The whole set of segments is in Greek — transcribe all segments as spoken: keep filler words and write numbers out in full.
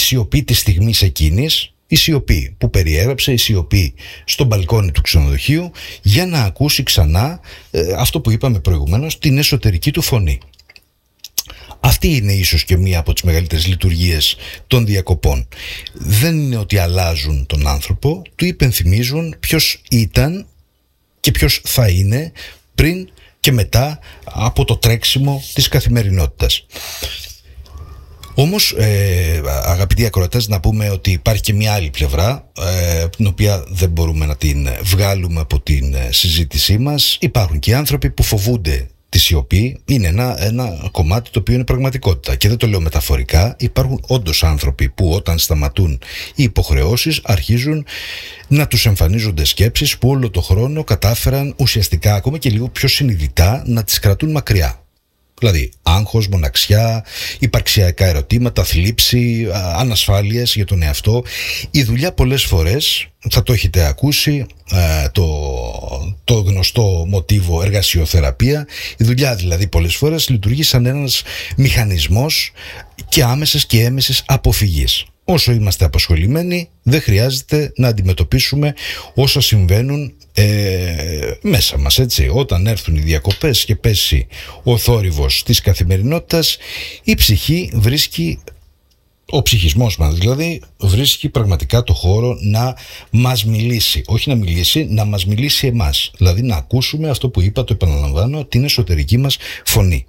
σιωπή της στιγμής εκείνης, η σιωπή που περιέγραψε, η σιωπή στο μπαλκόνι του ξενοδοχείου, για να ακούσει ξανά ε, αυτό που είπαμε προηγουμένως, την εσωτερική του φωνή. Αυτή είναι ίσως και μία από τις μεγαλύτερες λειτουργίες των διακοπών. Δεν είναι ότι αλλάζουν τον άνθρωπο, του υπενθυμίζουν ποιος ήταν και ποιος θα είναι πριν και μετά από το τρέξιμο της καθημερινότητας. Όμως, ε, αγαπητοί ακροατές, να πούμε ότι υπάρχει και μια άλλη πλευρά, ε, την οποία δεν μπορούμε να την βγάλουμε από την συζήτησή μας. Υπάρχουν και άνθρωποι που φοβούνται τη σιωπή. Είναι ένα, ένα κομμάτι το οποίο είναι πραγματικότητα, και δεν το λέω μεταφορικά. Υπάρχουν όντως άνθρωποι που όταν σταματούν οι υποχρεώσεις αρχίζουν να τους εμφανίζονται σκέψεις που όλο το χρόνο κατάφεραν ουσιαστικά, ακόμα και λίγο πιο συνειδητά, να τις κρατούν μακριά. Δηλαδή άγχος, μοναξιά, υπαρξιακά ερωτήματα, θλίψη, ανασφάλειες για τον εαυτό. Η δουλειά πολλές φορές, θα το έχετε ακούσει, το, το γνωστό μοτίβο εργασιοθεραπεία, η δουλειά δηλαδή πολλές φορές λειτουργεί σαν ένας μηχανισμός και άμεσης και έμεσης αποφυγής. Όσο είμαστε απασχολημένοι, δεν χρειάζεται να αντιμετωπίσουμε όσα συμβαίνουν ε, μέσα μας, έτσι. Όταν έρθουν οι διακοπές και πέσει ο θόρυβος της καθημερινότητας, η ψυχή βρίσκει, ο ψυχισμός μας δηλαδή, βρίσκει πραγματικά το χώρο να μας μιλήσει. Όχι να μιλήσει, να μας μιλήσει εμάς. Δηλαδή να ακούσουμε αυτό που είπα, το επαναλαμβάνω, την εσωτερική μας φωνή.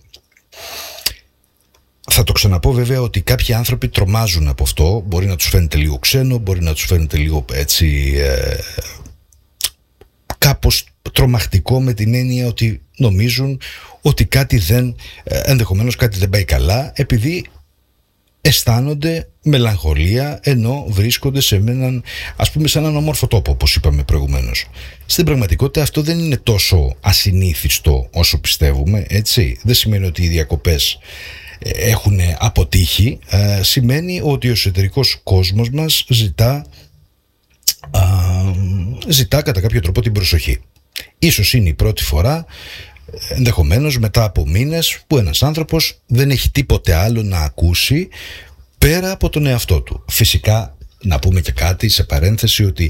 Θα το ξαναπώ βέβαια ότι κάποιοι άνθρωποι τρομάζουν από αυτό. Μπορεί να τους φαίνεται λίγο ξένο, μπορεί να τους φαίνεται λίγο έτσι ε, κάπως τρομακτικό, με την έννοια ότι νομίζουν ότι κάτι δεν, ε, ενδεχομένως κάτι δεν πάει καλά, επειδή αισθάνονται μελαγχολία ενώ βρίσκονται σε έναν, ας πούμε, σε έναν όμορφο τόπο, όπως είπαμε προηγουμένως. Στην πραγματικότητα αυτό δεν είναι τόσο ασυνήθιστο όσο πιστεύουμε, έτσι. Δεν σημαίνει ότι οι διακοπές έχουν αποτύχει, ε, σημαίνει ότι ο εσωτερικός κόσμος μας ζητά, α, ζητά κατά κάποιο τρόπο την προσοχή. Ίσως είναι η πρώτη φορά, ενδεχομένως μετά από μήνες, που ένας άνθρωπος δεν έχει τίποτε άλλο να ακούσει πέρα από τον εαυτό του. Φυσικά να πούμε και κάτι σε παρένθεση, ότι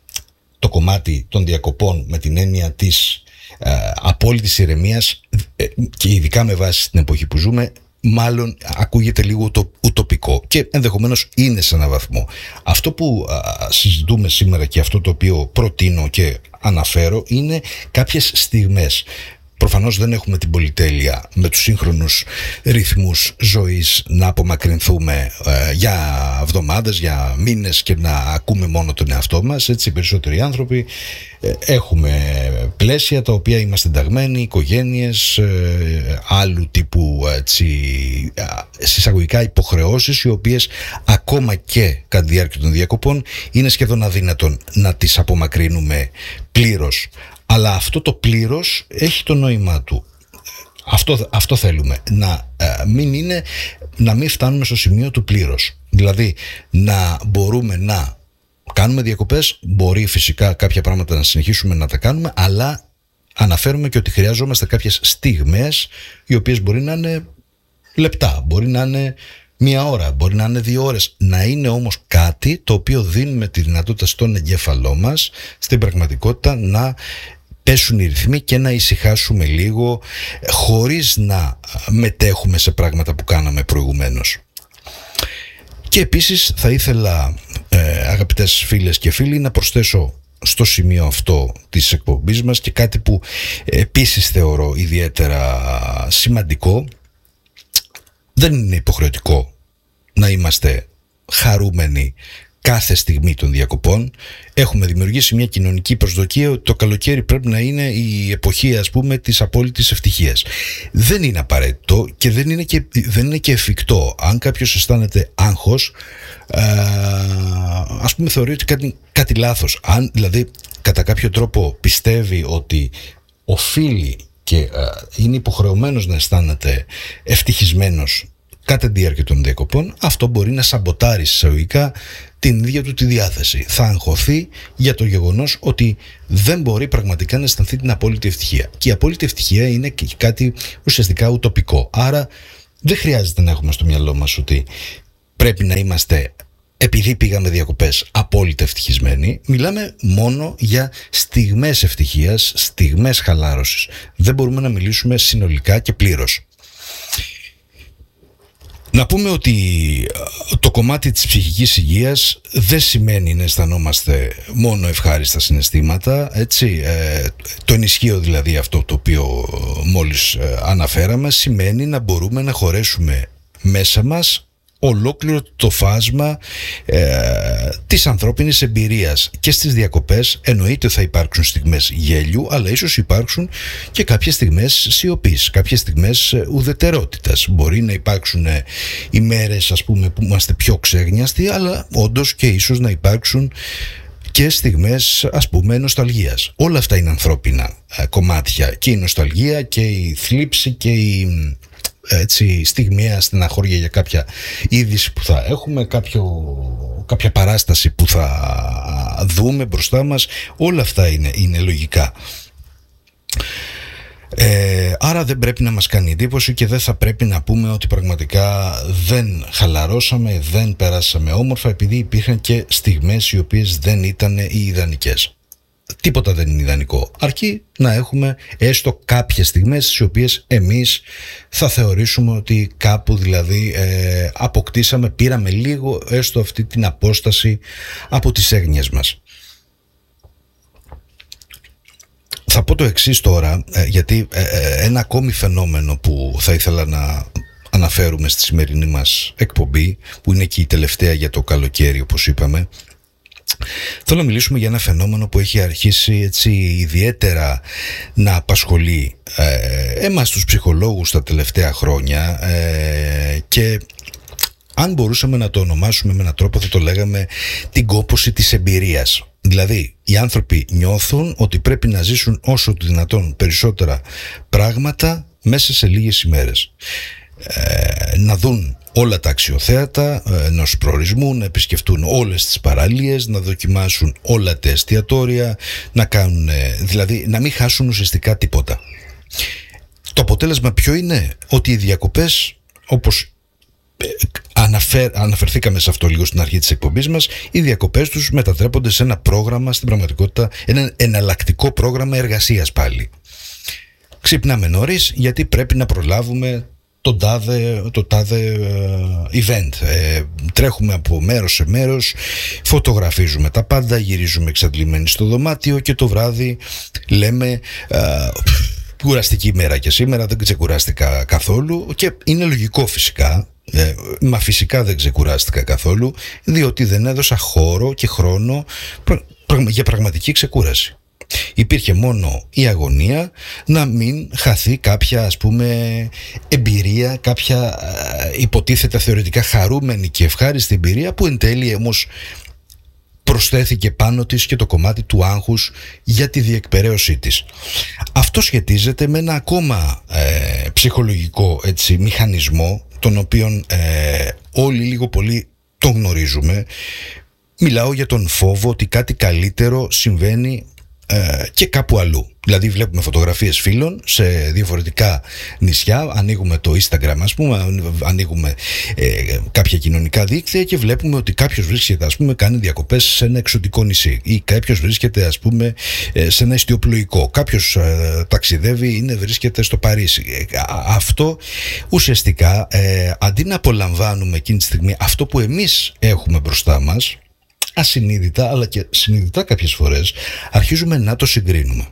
το κομμάτι των διακοπών με την έννοια της ε, απόλυτης ηρεμίας, ε, και ειδικά με βάση την εποχή που ζούμε, μάλλον ακούγεται λίγο ουτοπικό, και ενδεχομένως είναι σε έναν βαθμό. Αυτό που α, συζητούμε σήμερα και αυτό το οποίο προτείνω και αναφέρω είναι κάποιες στιγμές. Προφανώς δεν έχουμε την πολυτέλεια με τους σύγχρονους ρυθμούς ζωής να απομακρυνθούμε ε, για εβδομάδες, για μήνες και να ακούμε μόνο τον εαυτό μας. Έτσι, οι περισσότεροι άνθρωποι ε, έχουμε πλαίσια τα οποία είμαστε ενταγμένοι, οικογένειες, ε, άλλου τύπου έτσι, συσσαγωγικά υποχρεώσεις, οι οποίες ακόμα και κατά τη διάρκεια των διακοπών είναι σχεδόν αδύνατον να τις απομακρύνουμε πλήρως. Αλλά αυτό το πλήρως έχει το νόημά του. Αυτό, αυτό θέλουμε. Να, ε, μην είναι, να μην φτάνουμε στο σημείο του πλήρως. Δηλαδή να μπορούμε να κάνουμε διακοπές, μπορεί φυσικά κάποια πράγματα να συνεχίσουμε να τα κάνουμε, αλλά αναφέρουμε και ότι χρειαζόμαστε κάποιες στιγμές, οι οποίες μπορεί να είναι λεπτά, μπορεί να είναι μία ώρα, μπορεί να είναι δύο ώρες. Να είναι όμως κάτι το οποίο δίνουμε τη δυνατότητα στον εγκέφαλό μας, στην πραγματικότητα, να πέσουν οι ρυθμοί και να ησυχάσουμε λίγο, χωρίς να μετέχουμε σε πράγματα που κάναμε προηγουμένως. Και επίσης θα ήθελα, ε, αγαπητές φίλες και φίλοι, να προσθέσω στο σημείο αυτό της εκπομπής μας και κάτι που επίσης θεωρώ ιδιαίτερα σημαντικό. Δεν είναι υποχρεωτικό να είμαστε χαρούμενοι κάθε στιγμή των διακοπών. Έχουμε δημιουργήσει μια κοινωνική προσδοκία ότι το καλοκαίρι πρέπει να είναι η εποχή, ας πούμε, της απόλυτης ευτυχίας. Δεν είναι απαραίτητο και δεν είναι και, δεν είναι και εφικτό. Αν κάποιος αισθάνεται άγχος, α, ας πούμε, θεωρεί ότι κάτι, κάτι λάθος. Αν δηλαδή κατά κάποιο τρόπο πιστεύει ότι οφείλει και α, είναι υποχρεωμένος να αισθάνεται ευτυχισμένος κατά τη διάρκεια των διακοπών, αυτό μπορεί να σαμποτάρει εισαγωγικά την ίδια του τη διάθεση. Θα αγχωθεί για το γεγονός ότι δεν μπορεί πραγματικά να αισθανθεί την απόλυτη ευτυχία. Και η απόλυτη ευτυχία είναι και κάτι ουσιαστικά ουτοπικό. Άρα δεν χρειάζεται να έχουμε στο μυαλό μας ότι πρέπει να είμαστε επειδή πήγαμε διακοπές απόλυτα ευτυχισμένοι. Μιλάμε μόνο για στιγμές ευτυχίας, στιγμές χαλάρωσης. Δεν μπορούμε να μιλήσουμε συνολικά και πλήρως. Να πούμε ότι το κομμάτι της ψυχικής υγείας δεν σημαίνει να αισθανόμαστε μόνο ευχάριστα συναισθήματα, έτσι. Ε, το ενισχύω δηλαδή αυτό το οποίο μόλις αναφέραμε, σημαίνει να μπορούμε να χωρέσουμε μέσα μας ολόκληρο το φάσμα ε, της ανθρώπινης εμπειρίας. Και στις διακοπές εννοείται θα υπάρξουν στιγμές γέλιου, αλλά ίσως υπάρξουν και κάποιες στιγμές σιωπής, κάποιες στιγμές ουδετερότητας. Μπορεί να υπάρξουν ε, ημέρες, ας πούμε, που είμαστε πιο ξέγνιαστοι, αλλά όντως και ίσως να υπάρξουν και στιγμές, ας πούμε, νοσταλγίας. Όλα αυτά είναι ανθρώπινα ε, κομμάτια, και η νοσταλγία και η θλίψη και η έτσι, στιγμιαία στεναχώρια για κάποια είδηση που θα έχουμε, κάποιο, κάποια παράσταση που θα δούμε μπροστά μας. Όλα αυτά είναι, είναι λογικά. Ε, άρα δεν πρέπει να μας κάνει εντύπωση και δεν θα πρέπει να πούμε ότι πραγματικά δεν χαλαρώσαμε, δεν περάσαμε όμορφα, επειδή υπήρχαν και στιγμές οι οποίες δεν ήταν οι ιδανικές. Τίποτα δεν είναι ιδανικό, αρκεί να έχουμε έστω κάποιες στιγμές στις οποίες εμείς θα θεωρήσουμε ότι κάπου δηλαδή ε, αποκτήσαμε, πήραμε λίγο έστω αυτή την απόσταση από τις έγνοιες μας. Θα πω το εξής τώρα, ε, γιατί ε, ε, ένα ακόμη φαινόμενο που θα ήθελα να αναφέρουμε στη σημερινή μας εκπομπή, που είναι και η τελευταία για το καλοκαίρι όπως είπαμε. Θέλω να μιλήσουμε για ένα φαινόμενο που έχει αρχίσει έτσι ιδιαίτερα να απασχολεί ε, εμάς τους ψυχολόγους τα τελευταία χρόνια ε, και αν μπορούσαμε να το ονομάσουμε με έναν τρόπο θα το λέγαμε την κόπωση της εμπειρίας. Δηλαδή οι άνθρωποι νιώθουν ότι πρέπει να ζήσουν όσο το δυνατόν περισσότερα πράγματα μέσα σε λίγες ημέρες. Ε, να δουν όλα τα αξιοθέατα ενός προορισμού, να επισκεφτούν όλες τις παραλίες, να δοκιμάσουν όλα τα εστιατόρια, να κάνουν, δηλαδή να μην χάσουν ουσιαστικά τίποτα. Το αποτέλεσμα ποιο είναι? Ότι οι διακοπές, όπως αναφέρ, αναφερθήκαμε σε αυτό λίγο στην αρχή της εκπομπής μας, οι διακοπές τους μετατρέπονται σε ένα πρόγραμμα, στην πραγματικότητα ένα εναλλακτικό πρόγραμμα εργασίας πάλι. Ξυπνάμε νωρίς γιατί πρέπει να προλάβουμε το τάδε, το τάδε event. Ε, τρέχουμε από μέρος σε μέρος, φωτογραφίζουμε τα πάντα, γυρίζουμε εξαντλημένοι στο δωμάτιο και το βράδυ λέμε ε, κουραστική ημέρα και σήμερα, δεν ξεκουράστηκα καθόλου, και είναι λογικό φυσικά, ε, μα φυσικά δεν ξεκουράστηκα καθόλου, διότι δεν έδωσα χώρο και χρόνο πρα, πρα, για πραγματική ξεκούραση. Υπήρχε μόνο η αγωνία να μην χαθεί κάποια, ας πούμε, εμπειρία, κάποια υποτίθεται θεωρητικά χαρούμενη και ευχάριστη εμπειρία, που εν τέλει όμως προσθέθηκε πάνω της και το κομμάτι του άγχους για τη διεκπεραίωσή της. Αυτό σχετίζεται με ένα ακόμα ε, ψυχολογικό έτσι, μηχανισμό, τον οποίον ε, όλοι λίγο πολύ τον γνωρίζουμε. Μιλάω για τον φόβο ότι κάτι καλύτερο συμβαίνει και κάπου αλλού. Δηλαδή βλέπουμε φωτογραφίες φίλων σε διαφορετικά νησιά, ανοίγουμε το Instagram, ας πούμε, ανοίγουμε ε, κάποια κοινωνικά δίκτυα και βλέπουμε ότι κάποιος βρίσκεται, ας πούμε, κάνει διακοπές σε ένα εξωτικό νησί, ή κάποιος βρίσκεται, ας πούμε, σε ένα ιστιοπλοϊκό, κάποιος ε, ταξιδεύει, είναι, βρίσκεται στο Παρίσι. Ε, αυτό ουσιαστικά ε, αντί να απολαμβάνουμε εκείνη τη στιγμή αυτό που εμείς έχουμε μπροστά μας, ασυνείδητα αλλά και συνειδητά κάποιες φορές, αρχίζουμε να το συγκρίνουμε.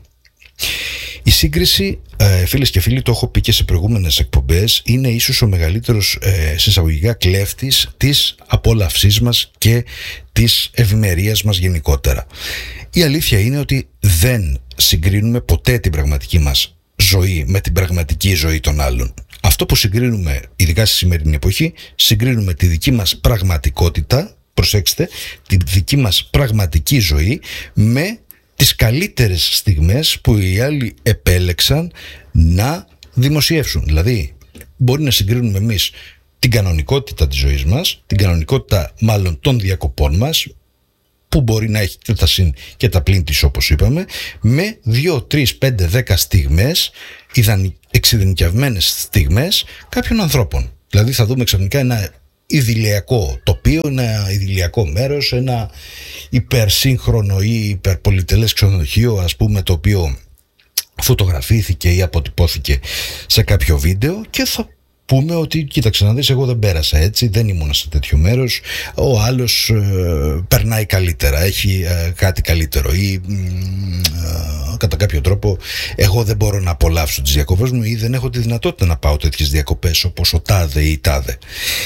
Η σύγκριση, ε, φίλες και φίλοι, το έχω πει και σε προηγούμενες εκπομπές, είναι ίσως ο μεγαλύτερος ε, συσσαγωγικά κλέφτης της απόλαυσής μας και της ευημερίας μας γενικότερα. Η αλήθεια είναι ότι δεν συγκρίνουμε ποτέ την πραγματική μας ζωή με την πραγματική ζωή των άλλων. Αυτό που συγκρίνουμε, ειδικά στη σημερινή εποχή, συγκρίνουμε τη δική μας πραγματικότητα, προσέξτε, τη δική μας πραγματική ζωή με τις καλύτερες στιγμές που οι άλλοι επέλεξαν να δημοσιεύσουν. Δηλαδή μπορεί να συγκρίνουμε εμείς την κανονικότητα της ζωής μας, την κανονικότητα μάλλον των διακοπών μας, που μπορεί να έχει και τα συν και τα πλήν της όπως είπαμε, με δύο, τρεις, πέντε, δέκα στιγμές, εξειδανικευμένες στιγμές κάποιων ανθρώπων. Δηλαδή θα δούμε ξαφνικά ένα ιδηλιακό τοπίο, ένα ιδηλιακό μέρος, ένα υπερσύγχρονο ή υπερπολιτελές ξενοδοχείο, ας πούμε, το οποίο φωτογραφήθηκε ή αποτυπώθηκε σε κάποιο βίντεο, και θα πούμε ότι κοίταξε να δεις, εγώ δεν πέρασα έτσι, δεν ήμουνα σε τέτοιο μέρος, ο άλλος ε, περνάει καλύτερα, έχει ε, κάτι καλύτερο, ή ε, κατά κάποιο τρόπο εγώ δεν μπορώ να απολαύσω τις διακοπές μου, ή δεν έχω τη δυνατότητα να πάω τέτοιες διακοπές όπως ο τάδε ή η τάδε.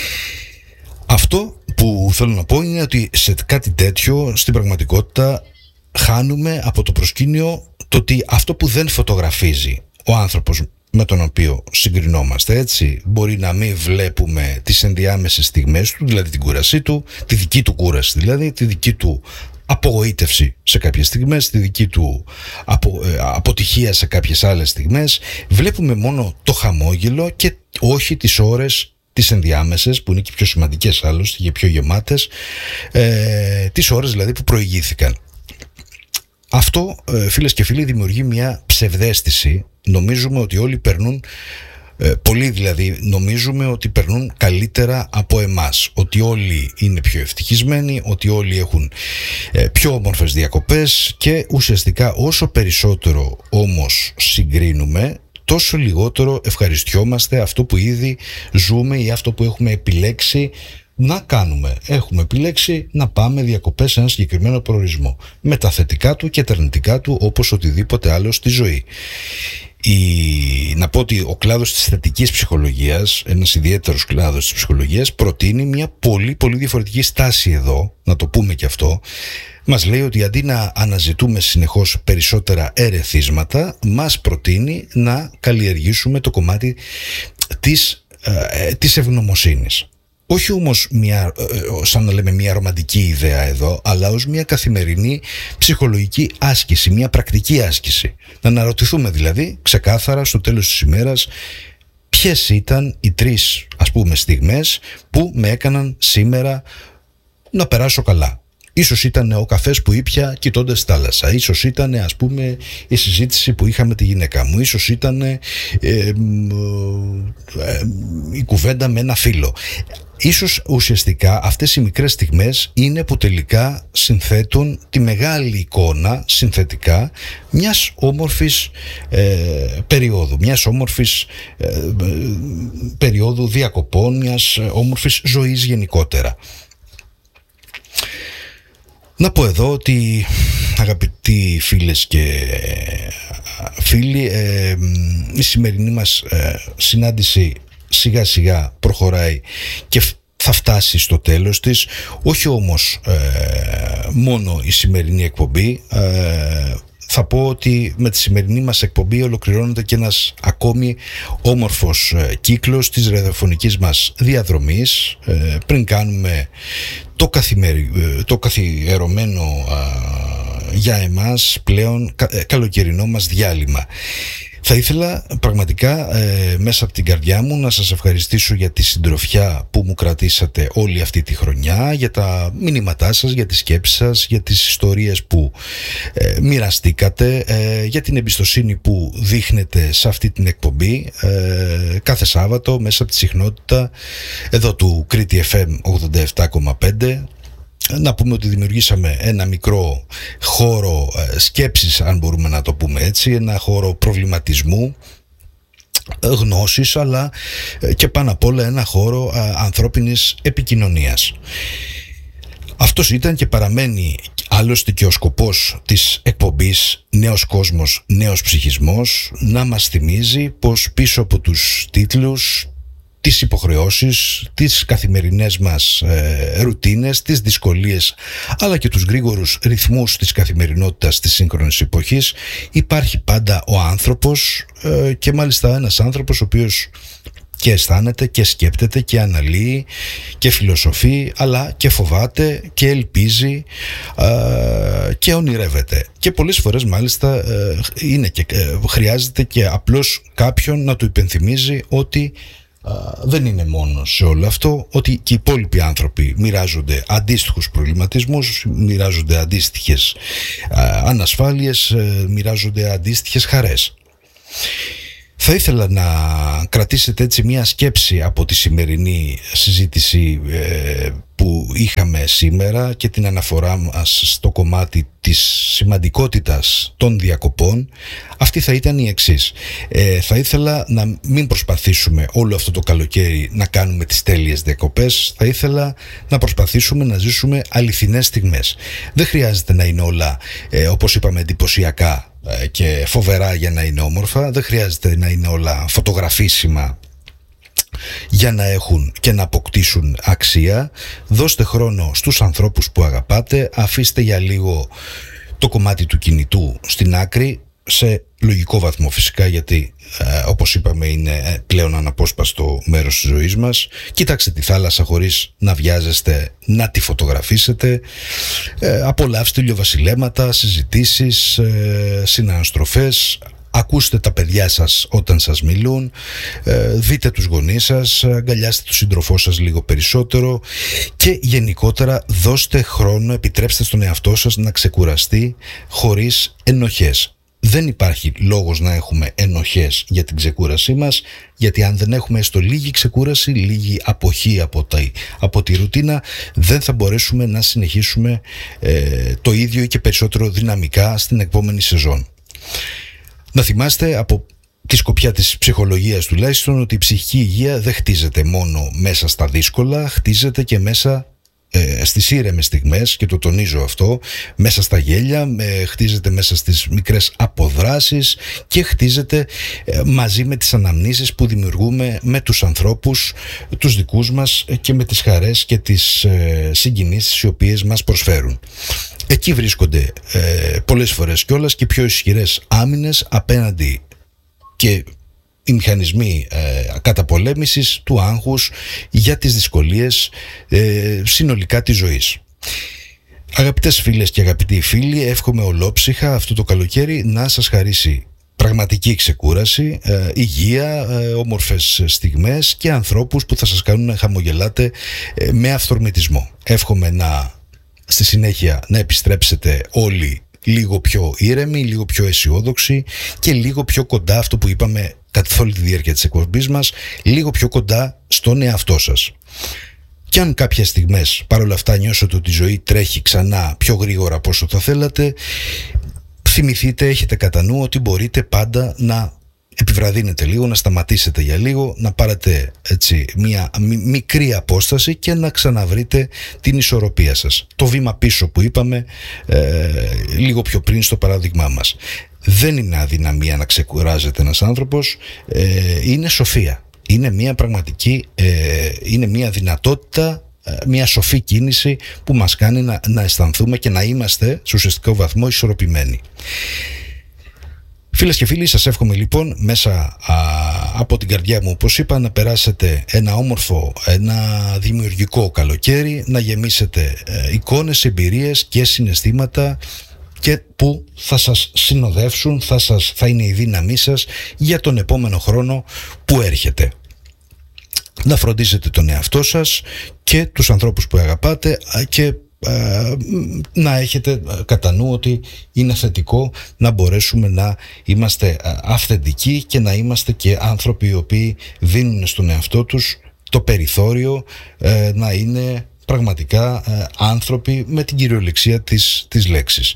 Αυτό που θέλω να πω είναι ότι σε κάτι τέτοιο στην πραγματικότητα χάνουμε από το προσκήνιο το ότι αυτό που δεν φωτογραφίζει ο άνθρωπος με τον οποίο συγκρινόμαστε, έτσι, μπορεί να μην βλέπουμε τις ενδιάμεσες στιγμές του, δηλαδή την κούρασή του, τη δική του κούραση, δηλαδή τη δική του απογοήτευση σε κάποιες στιγμές, τη δική του απο, ε, αποτυχία σε κάποιες άλλες στιγμές. Βλέπουμε μόνο το χαμόγελο και όχι τις ώρες τις ενδιάμεσες, που είναι και πιο σημαντικές άλλωστε και πιο γεμάτες, ε, τις ώρες δηλαδή που προηγήθηκαν. Αυτό, φίλες και φίλοι, δημιουργεί μια ψευδαίσθηση. Νομίζουμε ότι όλοι περνούν, πολλοί δηλαδή νομίζουμε ότι περνούν καλύτερα από εμάς, ότι όλοι είναι πιο ευτυχισμένοι, ότι όλοι έχουν πιο όμορφες διακοπές, και ουσιαστικά όσο περισσότερο όμως συγκρίνουμε, τόσο λιγότερο ευχαριστιόμαστε αυτό που ήδη ζούμε ή αυτό που έχουμε επιλέξει να κάνουμε. Έχουμε επιλέξει να πάμε διακοπές σε ένα συγκεκριμένο προορισμό, με τα θετικά του και τα αρνητικά του, όπως οτιδήποτε άλλο στη ζωή. Η... Να πω ότι ο κλάδος της θετικής ψυχολογίας, ένας ιδιαίτερος κλάδος της ψυχολογίας, προτείνει μια πολύ πολύ διαφορετική στάση εδώ, να το πούμε και αυτό. Μας λέει ότι αντί να αναζητούμε συνεχώς περισσότερα ερεθίσματα, μας προτείνει να καλλιεργήσουμε το κομμάτι της, ε, της ευγνωμοσύνης. Όχι όμως μια, σαν να λέμε μια ρομαντική ιδέα εδώ, αλλά ως μια καθημερινή ψυχολογική άσκηση, μια πρακτική άσκηση. Να αναρωτηθούμε δηλαδή ξεκάθαρα στο τέλος της ημέρας ποιες ήταν οι τρεις, ας πούμε, στιγμές που με έκαναν σήμερα να περάσω καλά. Ίσως ήταν ο καφές που ήπια κοιτώντας θάλασσα, ίσως ήταν, ας πούμε, η συζήτηση που είχα με τη γυναίκα μου, ίσως ήταν ε, ε, ε, η κουβέντα με ένα φίλο. Ίσως ουσιαστικά αυτές οι μικρές στιγμές είναι που τελικά συνθέτουν τη μεγάλη εικόνα συνθετικά μιας όμορφης ε, περίοδου, μιας όμορφης ε, περίοδου διακοπών, μιας όμορφης ζωής γενικότερα. Να πω εδώ ότι, αγαπητοί φίλες και φίλοι, ε, η σημερινή μας ε, συνάντηση σιγά σιγά προχωράει και θα φτάσει στο τέλος της. Όχι όμως ε, μόνο η σημερινή εκπομπή. ε, Θα πω ότι με τη σημερινή μας εκπομπή ολοκληρώνεται και ένας ακόμη όμορφος ε, κύκλος της ραδιοφωνικής μας διαδρομής, ε, πριν κάνουμε το, καθημερι... το καθιερωμένο ε, για εμάς πλέον κα... καλοκαιρινό μας διάλειμμα. Θα ήθελα πραγματικά ε, μέσα από την καρδιά μου να σας ευχαριστήσω για τη συντροφιά που μου κρατήσατε όλη αυτή τη χρονιά, για τα μηνύματά σας, για τις σκέψεις σας, για τις ιστορίες που ε, μοιραστήκατε, ε, για την εμπιστοσύνη που δείχνετε σε αυτή την εκπομπή ε, κάθε Σάββατο μέσα από τη συχνότητα εδώ του Κρήτη εφ εμ ογδόντα επτά κόμμα πέντε. Να πούμε ότι δημιουργήσαμε ένα μικρό χώρο σκέψης, αν μπορούμε να το πούμε έτσι, ένα χώρο προβληματισμού, γνώσης, αλλά και πάνω απ' όλα ένα χώρο ανθρώπινης επικοινωνίας. Αυτός ήταν και παραμένει άλλωστε και ο σκοπός της εκπομπής Νέος Κόσμος, Νέος Ψυχισμός, να μας θυμίζει πως πίσω από τους τίτλους, τις υποχρεώσεις, τις καθημερινές μας ε, ρουτίνες, τις δυσκολίες, αλλά και τους γρήγορους ρυθμούς της καθημερινότητας της σύγχρονης εποχής, υπάρχει πάντα ο άνθρωπος, ε, και μάλιστα ένας άνθρωπος ο οποίος και αισθάνεται και σκέπτεται και αναλύει και φιλοσοφεί, αλλά και φοβάται και ελπίζει ε, και ονειρεύεται. Και πολλές φορές μάλιστα ε, είναι και, ε, χρειάζεται και απλώς κάποιον να του υπενθυμίζει ότι Uh, δεν είναι μόνο σε όλο αυτό, ότι και οι υπόλοιποι άνθρωποι μοιράζονται αντίστοιχους προβληματισμούς, μοιράζονται αντίστοιχες uh, ανασφάλειες, uh, μοιράζονται αντίστοιχες χαρές. Θα ήθελα να κρατήσετε έτσι μια σκέψη από τη σημερινή συζήτηση ε, που είχαμε σήμερα και την αναφορά μας στο κομμάτι της σημαντικότητας των διακοπών. Αυτή θα ήταν η εξής. Ε, θα ήθελα να μην προσπαθήσουμε όλο αυτό το καλοκαίρι να κάνουμε τις τέλειες διακοπές. Θα ήθελα να προσπαθήσουμε να ζήσουμε αληθινές στιγμές. Δεν χρειάζεται να είναι όλα, ε, όπως είπαμε, εντυπωσιακά και φοβερά για να είναι όμορφα. Δεν χρειάζεται να είναι όλα φωτογραφίσιμα για να έχουν και να αποκτήσουν αξία. Δώστε χρόνο στους ανθρώπους που αγαπάτε. Αφήστε για λίγο το κομμάτι του κινητού στην άκρη, σε λογικό βαθμό φυσικά, γιατί ε, όπως είπαμε είναι πλέον αναπόσπαστο μέρος της ζωής μας. Κοιτάξτε τη θάλασσα χωρίς να βιάζεστε να τη φωτογραφίσετε. ε, Απολαύστε ηλιοβασιλέματα, συζητήσεις, ε, συναναστροφές. Ακούστε τα παιδιά σας όταν σας μιλούν, ε, δείτε τους γονείς σας, αγκαλιάστε τον σύντροφό σας λίγο περισσότερο και γενικότερα δώστε χρόνο, επιτρέψτε στον εαυτό σας να ξεκουραστεί χωρίς ενοχές. Δεν υπάρχει λόγος να έχουμε ενοχές για την ξεκούρασή μας, γιατί αν δεν έχουμε έστω λίγη ξεκούραση, λίγη αποχή από, τα, από τη ρουτίνα, δεν θα μπορέσουμε να συνεχίσουμε ε, το ίδιο ή και περισσότερο δυναμικά στην επόμενη σεζόν. Να θυμάστε από τη σκοπιά της ψυχολογίας τουλάχιστον ότι η ψυχική υγεία δεν χτίζεται μόνο μέσα στα δύσκολα, χτίζεται και μέσα ε, στις ήρεμες στιγμές, και το τονίζω αυτό, μέσα στα γέλια, ε, χτίζεται μέσα στις μικρές αποδράσεις και χτίζεται ε, μαζί με τις αναμνήσεις που δημιουργούμε με τους ανθρώπους τους δικούς μας και με τις χαρές και τις ε, συγκινήσεις οι οποίες μας προσφέρουν. Εκεί βρίσκονται ε, πολλές φορές κιόλας και πιο ισχυρές άμυνες απέναντι και οι μηχανισμοί ε, καταπολέμησης του άγχους για τις δυσκολίες ε, συνολικά της ζωής. Αγαπητές φίλες και αγαπητοί φίλοι, εύχομαι ολόψυχα αυτό το καλοκαίρι να σας χαρίσει πραγματική ξεκούραση, ε, υγεία, ε, όμορφες στιγμές και ανθρώπους που θα σας κάνουν να χαμογελάτε ε, με αυθορμητισμό. Εύχομαι να στη συνέχεια να επιστρέψετε όλοι λίγο πιο ήρεμοι, λίγο πιο αισιόδοξοι και λίγο πιο κοντά, αυτό που είπαμε καθ' όλη τη διάρκεια της εκπομπής μας, λίγο πιο κοντά στον εαυτό σας. Και αν κάποιες στιγμές παρόλα αυτά νιώσετε ότι η ζωή τρέχει ξανά πιο γρήγορα από όσο θα θέλατε, θυμηθείτε, έχετε κατά νου ότι μπορείτε πάντα να επιβραδύνετε λίγο, να σταματήσετε για λίγο, να πάρετε έτσι μια μικρή απόσταση και να ξαναβρείτε την ισορροπία σας. Το βήμα πίσω που είπαμε ε, λίγο πιο πριν στο παράδειγμά μας. Δεν είναι αδυναμία να ξεκουράζεται ένας άνθρωπος, ε, είναι σοφία. Είναι μια πραγματική, ε, είναι μια δυνατότητα, μια σοφή κίνηση που μας κάνει να, να αισθανθούμε και να είμαστε σε ουσιαστικό βαθμό ισορροπημένοι. Φίλες και φίλοι, σας εύχομαι λοιπόν μέσα α, από την καρδιά μου, όπως είπα, να περάσετε ένα όμορφο, ένα δημιουργικό καλοκαίρι, να γεμίσετε ε, εικόνες, εμπειρίες και συναισθήματα και που θα σας συνοδεύσουν, θα, σας, θα είναι η δύναμή σας για τον επόμενο χρόνο που έρχεται. Να φροντίσετε τον εαυτό σας και τους ανθρώπους που αγαπάτε και ε, να έχετε κατά νου ότι είναι θετικό να μπορέσουμε να είμαστε αυθεντικοί και να είμαστε και άνθρωποι οι οποίοι δίνουν στον εαυτό τους το περιθώριο ε, να είναι πραγματικά ε, άνθρωποι με την κυριολεξία της, της λέξης.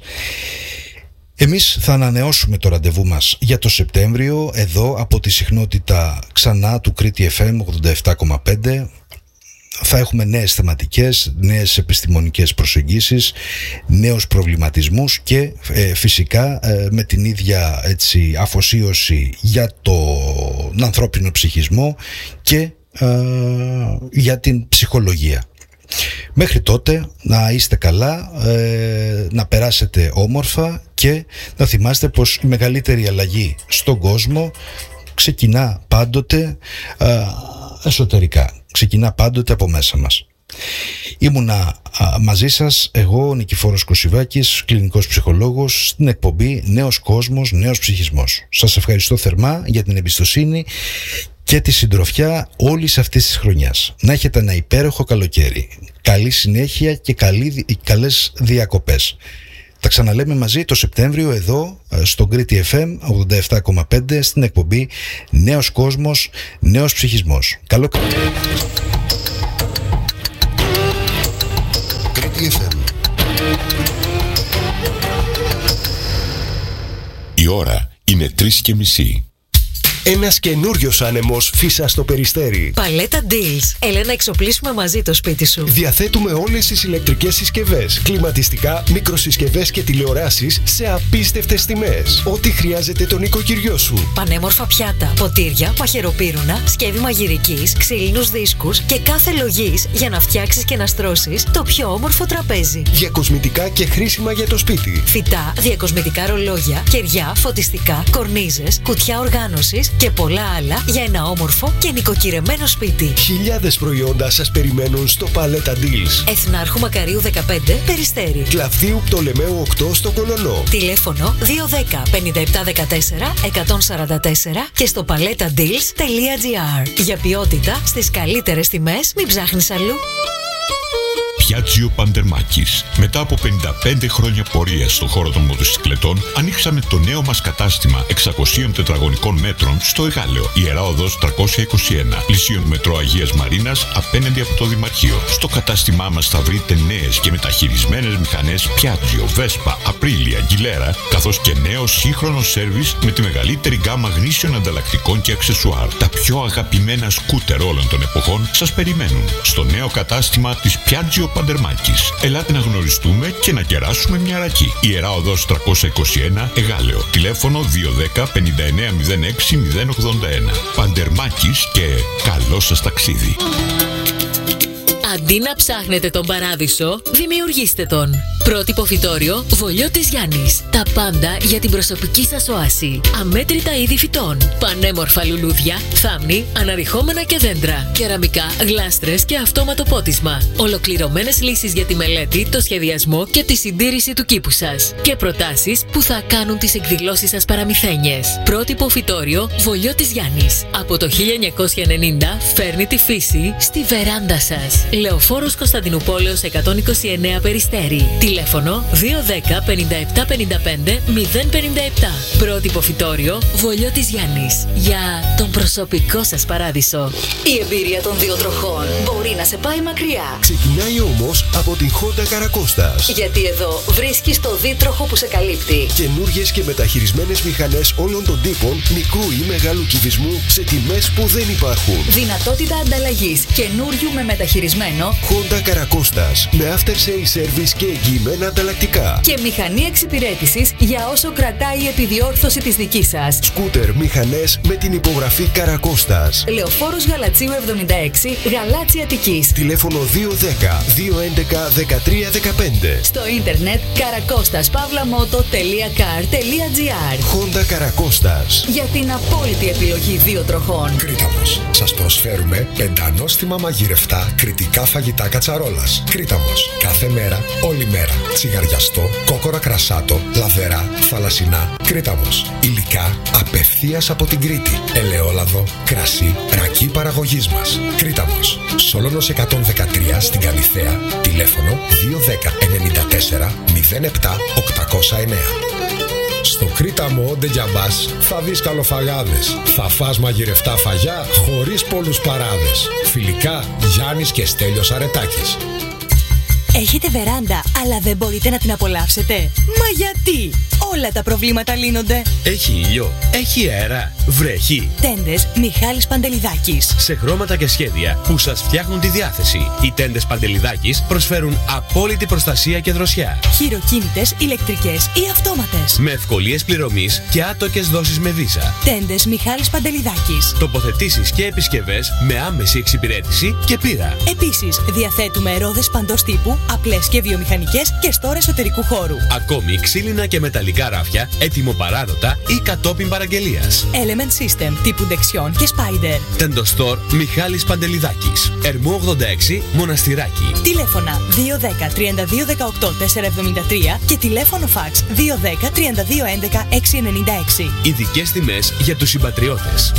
Εμείς θα ανανεώσουμε το ραντεβού μας για το Σεπτέμβριο εδώ από τη συχνότητα ξανά του Κρήτη εφ εμ ογδόντα επτά κόμμα πέντε. Θα έχουμε νέες θεματικές, νέες επιστημονικές προσεγγίσεις, νέους προβληματισμούς και ε, φυσικά ε, με την ίδια έτσι, αφοσίωση για τον ανθρώπινο ψυχισμό και ε, για την ψυχολογία. Μέχρι τότε να είστε καλά, ε, να περάσετε όμορφα και να θυμάστε πως η μεγαλύτερη αλλαγή στον κόσμο ξεκινά πάντοτε ε, εσωτερικά, ξεκινά πάντοτε από μέσα μας. Ήμουνα α, μαζί σας εγώ, ο Νικηφόρος Κωσιβάκης, κλινικός ψυχολόγος, στην εκπομπή Νέος Κόσμος, Νέος Ψυχισμός. Σας ευχαριστώ θερμά για την εμπιστοσύνη και τη συντροφιά όλης αυτής της χρονιάς. Να έχετε ένα υπέροχο καλοκαίρι, καλή συνέχεια και καλή, καλές διακοπές. Τα ξαναλέμε μαζί το Σεπτέμβριο εδώ στο Κρήτη εφ εμ ογδόντα επτά κόμμα πέντε στην εκπομπή Νέος Κόσμος, Νέος Ψυχισμός. Καλό Κρήτη εφ εμ. Η ώρα είναι τρεις και μισή. Ένας καινούριος άνεμος φύσα στο Περιστέρι. Παλέτα Deals. Έλα να εξοπλίσουμε μαζί το σπίτι σου. Διαθέτουμε όλες τις ηλεκτρικές συσκευές, κλιματιστικά, μικροσυσκευές και τηλεοράσεις σε απίστευτες τιμές. Ό,τι χρειάζεται το νοικοκυριό σου. Πανέμορφα πιάτα, ποτήρια, μαχαιροπύρουνα, σκεύη μαγειρικής, ξύλινους δίσκους και κάθε λογής για να φτιάξεις και να στρώσεις το πιο όμορφο τραπέζι. Διακοσμητικά και χρήσιμα για το σπίτι. Φυτά, διακοσμητικά ρολόγια, κεριά, φωτιστικά, κορνίζες, κουτιά οργάνωσης και πολλά άλλα για ένα όμορφο και νοικοκυρεμένο σπίτι. Χιλιάδες προϊόντα σας περιμένουν στο Παλέτα Deals. Εθνάρχου Μακαρίου δεκαπέντε, Περιστέρι. Κλαφδίου Πτολεμαίου οκτώ στο Κολονό. Τηλέφωνο δύο ένα μηδέν πέντε επτά ένα τέσσερα εκατόν σαράντα τέσσερα και στο παλέτα deals τελεία τζι άρ. Για ποιότητα στις καλύτερες τιμές, μην ψάχνεις αλλού. Πιάτζιο Παντερμάκης. Μετά από πενήντα πέντε χρόνια πορείας στον χώρο των μοτοσυκλετών, ανοίξαμε το νέο μας κατάστημα εξακόσια τετραγωνικών μέτρων στο Εγάλεο, Ιερά Οδός τριακόσια είκοσι ένα, πλησίον μετρό Αγίας Μαρίνας, απέναντι από το Δημαρχείο. Στο κατάστημά μας θα βρείτε νέες και μεταχειρισμένες μηχανές Πιάτζιο, Βέσπα, Απρίλια, Γκιλέρα, καθώς και νέο σύγχρονο σέρβις με τη μεγαλύτερη γκάμα γνήσιων ανταλλακτικών και αξεσουάρ. Τα πιο αγαπημένα σκούτερ όλων των εποχών σας περιμένουν στο νέο κατάστημα της Πιάτζιο Παντερμάκης. Ελάτε να γνωριστούμε και να κεράσουμε μια ρακή. Ιερά Οδός τριακόσια είκοσι ένα, Εγάλεο. Τηλέφωνο δύο ένα μηδέν πέντε εννέα μηδέν έξι μηδέν ογδόντα ένα. Παντερμάκης και καλό σας ταξίδι. Αντί να ψάχνετε τον παράδεισο, δημιουργήστε τον. Πρότυπο φυτόριο Βολιώτης Γιάννης. Τα πάντα για την προσωπική σας οάση. Αμέτρητα είδη φυτών. Πανέμορφα λουλούδια, θάμνη, αναρριχόμενα και δέντρα. Κεραμικά, γλάστρες και αυτόματο πότισμα. Ολοκληρωμένες λύσεις για τη μελέτη, το σχεδιασμό και τη συντήρηση του κήπου σας. Και προτάσεις που θα κάνουν τις εκδηλώσεις σας παραμυθένιες. Πρότυπο φυτόριο Βολιώτης Γιάννης. Από το χίλια εννιακόσια ενενήντα φέρνει τη φύση στη βεράντα σας. Λεωφόρος Κωνσταντινουπόλεως εκατόν είκοσι εννέα Περιστέρι. Τηλέφωνο δύο ένα μηδέν πέντε επτά πέντε πέντε μηδέν πέντε επτά. Πρότυπο φυτόριο Βολιώτης Γιάννης. Για τον προσωπικό σας παράδεισο. Η εμπειρία των δύο τροχών μπορεί να σε πάει μακριά. Ξεκινάει όμως από την Honda Καρακώστας. Γιατί εδώ βρίσκεις το δίτροχο που σε καλύπτει. Καινούργιες και μεταχειρισμένες μηχανές όλων των τύπων, μικρού ή μεγάλου κυβισμού, σε τιμές που δεν υπάρχουν. Δυνατότητα ανταλλαγής καινούριου με μεταχειρισμένο. Honda Καρακώστας. Με after sale service και εγγυημένα ανταλλακτικά. Και μηχανή εξυπηρέτησης για όσο κρατάει η επιδιόρθωση της δικής σας. Σκούτερ μηχανές με την υπογραφή Καρακώστας. Λεωφόρος Γαλατσίου εβδομήντα έξι, Γαλάτσι Αττικής. Τηλέφωνο δύο ένα μηδέν δύο ένα ένα δεκατρία δεκαπέντε. Στο ίντερνετ καρακώστας παύλα μότο τελεία καρ τελεία τζι άρ. Honda Καρακώστας. Για την απόλυτη επιλογή δύο τροχών. Κρήταμος. Σας προσφέρουμε πεντανόστιμα μαγειρευτά κρητικά φαγητά κατσαρόλας. Κρήταμος. Κάθε μέρα, όλη μέρα. Τσιγαριαστό, κόκορα κρασάτο, λαδερά, θαλασσινά. Κρήταμος. Υλικά απευθείας από την Κρήτη. Ελαιόλαδο, κρασί, ρακί παραγωγής μας. Κρήταμος. Σόλωνος εκατόν δεκατρία στην Καλιθέα. Τηλέφωνο δύο ένα μηδέν ενενήντα τέσσερα μηδέν επτά οκτακόσια εννέα. Στο Κρήταμο Όντε Γιαμπάς θα δεις καλοφαγάδες. Θα φας μαγειρευτά φαγιά χωρίς πολλούς παράδες. Φιλικά, Γιάννης και Στέλιος Αρετάκης. Έχετε βεράντα, αλλά δεν μπορείτε να την απολαύσετε? Μα γιατί? Όλα τα προβλήματα λύνονται. Έχει ήλιο, έχει αέρα, βρέχει. Τέντες Μιχάλης Παντελιδάκης. Σε χρώματα και σχέδια που σας φτιάχνουν τη διάθεση. Οι τέντες Παντελιδάκης προσφέρουν απόλυτη προστασία και δροσιά. Χειροκίνητες, ηλεκτρικές ή αυτόματες. Με ευκολίες πληρωμής και άτοκες δόσεις με βίζα. Τέντες Μιχάλης Παντελιδάκης. Τοποθετήσεις και επισκευές με άμεση εξυπηρέτηση και πείρα. Επίσης, διαθέτουμε ρόδες παντός τύπου, απλές και βιομηχανικές και στόρες εσωτερικού χώρου. Ακόμη ξύλινα και μεταλλικά ράφια, έτοιμο παράδοτα ή κατόπιν παραγγελίας. Element System τύπου Dexion και Spider. Τεντοστόρ Μιχάλης Παντελιδάκης. Ερμού ογδόντα έξι, Μοναστηράκι. Τηλέφωνα δύο ένα μηδέν τρία δύο ένα οκτώ τέσσερα εβδομήντα τρία και τηλέφωνο φαξ δύο ένα μηδέν τρία δύο έντεκα έξι ενενήντα έξι. Ειδικές τιμές για τους συμπατριώτες.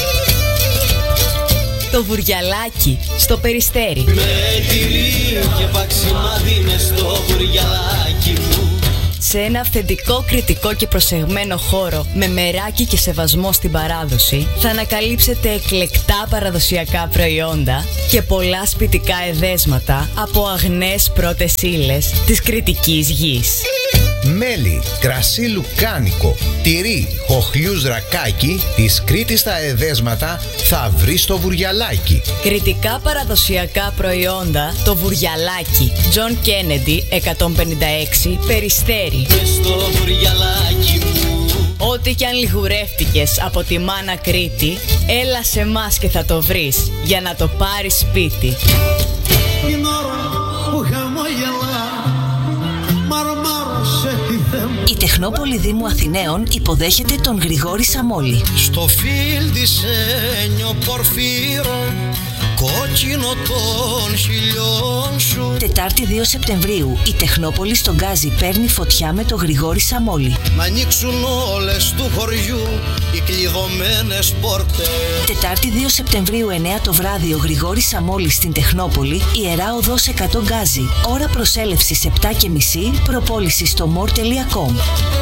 Το Βουριαλάκι στο Περιστέρι. Με τυρί και παξιμάδι μες στο βουριαλάκι μου. Σε ένα αυθεντικό, κριτικό και προσεγμένο χώρο με μεράκι και σεβασμό στην παράδοση θα ανακαλύψετε εκλεκτά παραδοσιακά προϊόντα και πολλά σπιτικά εδέσματα από αγνές πρώτες ύλες της Κρητικής γης. Μέλι, κρασί λουκάνικο, τυρί, χοχλιούς ρακάκι, της Κρήτης τα εδέσματα θα βρεις στο Βουριαλάκι. Κρητικά παραδοσιακά προϊόντα, το Βουριαλάκι. Τζον Κένεντι, εκατόν πενήντα έξι, Περιστέρι. Στο Βουριαλάκι μου. Ό,τι κι αν λιχουρεύτηκες από τη μάνα Κρήτη, έλα σε μας και θα το βρεις για να το πάρεις σπίτι. Η Τεχνόπολη Δήμου Αθηναίων υποδέχεται τον Γρηγόρη Σαμόλη. Στο φιλτισένιο πορφύρο, κόκκινο των χιλιών σου. Τετάρτη δύο Σεπτεμβρίου η Τεχνόπολη στον Γκάζι παίρνει φωτιά με τον Γρηγόρη Σαμόλη. Να ανοίξουν όλες του χωριού οι κλειδωμένες πόρτες. Τετάρτη δύο Σεπτεμβρίου εννιά το βράδυ ο Γρηγόρης Σαμόλης στην Τεχνόπολη, Ιερά Οδός εκατό Γκάζι. Ώρα προσέλευσης επτά και μισή, προπόληση στο more τελεία com.